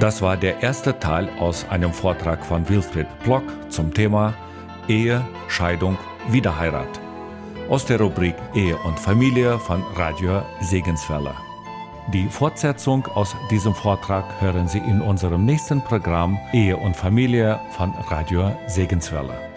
Das war der erste Teil aus einem Vortrag von Wilfried Plock zum Thema Ehe, Scheidung, Wiederheirat aus der Rubrik Ehe und Familie von Radio Segenswelle. Die Fortsetzung aus diesem Vortrag hören Sie in unserem nächsten Programm Ehe und Familie von Radio Segenswelle.